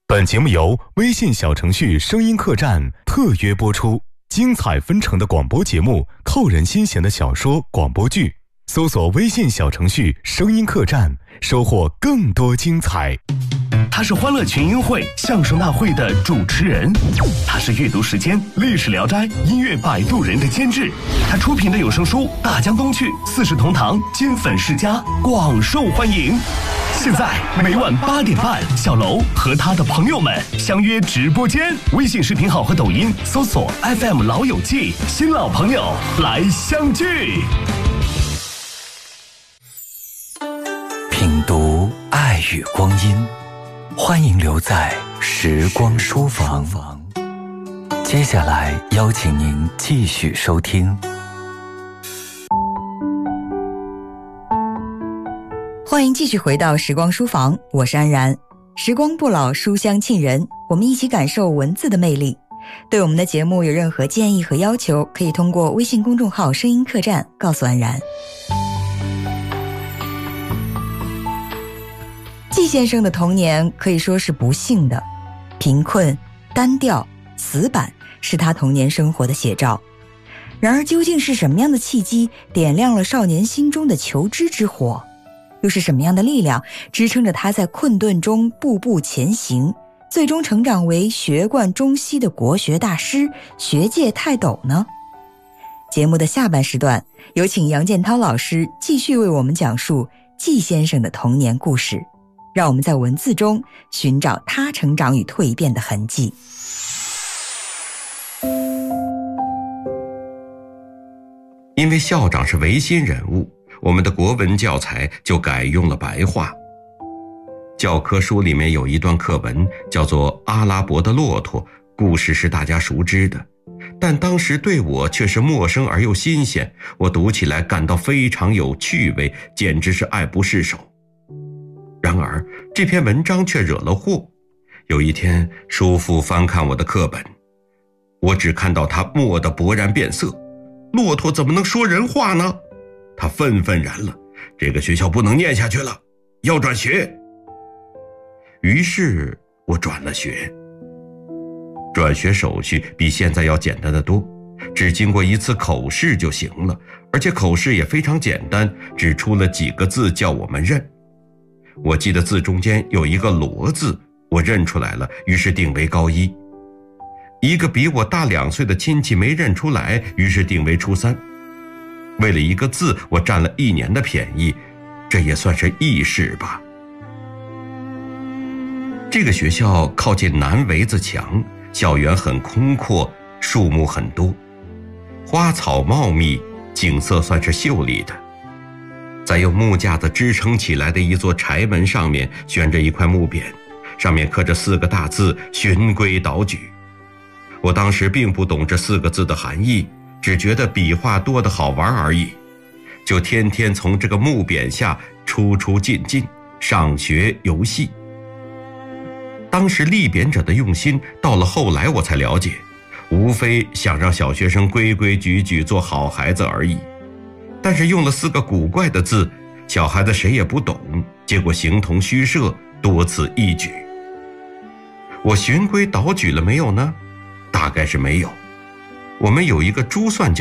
本节目由微信小程序声音客栈特约播出，精彩纷呈的广播节目，扣人心弦的小说广播剧，搜索微信小程序声音客栈，收获更多精彩。 他是欢乐群英会相声大会的主持人，他是阅读时间历史聊斋音乐摆渡人的监制，他出品的有声书大江东去四世同堂金粉世家广受欢迎。现在每晚8点半，小楼和他的朋友们相约直播间，微信视频号和抖音搜索 FM 老友记，新老朋友来相聚。 品读爱与光阴，欢迎留在时光书房。接下来邀请您继续收听。 欢迎继续回到时光书房，我是安然。时光不老，书香沁人，我们一起感受文字的魅力。对我们的节目有任何建议和要求，可以通过微信公众号声音客栈告诉安然。季先生的童年可以说是不幸的，贫困、单调、死板是他童年生活的写照。然而究竟是什么样的契机点亮了少年心中的求知之火？又是什么样的力量支撑着他在困顿中步步前行，最终成长为学贯中西的国学大师、学界泰斗呢？节目的下半时段，有请杨建涛老师继续为我们讲述季先生的童年故事，让我们在文字中寻找他成长与蜕变的痕迹。 因为校长是维新人物，我们的国文教材就改用了白话。教科书里面有一段课文叫做《阿拉伯的骆驼》，故事是大家熟知的，但当时对我却是陌生而又新鲜，我读起来感到非常有趣味，简直是爱不释手。然而这篇文章却惹了祸。有一天叔父翻看我的课本，我只看到他蓦地勃然变色，骆驼怎么能说人话呢？他愤愤然了，这个学校不能念下去了，要转学。于是我转了学。转学手续比现在要简单得多，只经过一次口试就行了，而且口试也非常简单，只出了几个字叫我们认。我记得字中间有一个罗字，我认出来了，于是定为高一。一个比我大2岁的亲戚没认出来，于是定为初3。为了一个字，我占了1年的便宜，这也算是义事吧。这个学校靠近南围子墙，校园很空阔，树木很多，花草茂密，景色算是秀丽的。在用木架子支撑起来的一座柴门上面悬着一块木匾，上面刻着4个大字“循规蹈矩”。我当时并不懂这4个字的含义，只觉得笔画多得好玩而已，就天天从这个木匾下出出进进，上学游戏。当时立匾者的用心，到了后来我才了解，无非想让小学生规规矩矩做好孩子而已。但是用了4个古怪的字，小孩子谁也不懂，结果形同虚设，多此一举。我循规蹈矩了没有呢？大概是没有。我们有一个珠算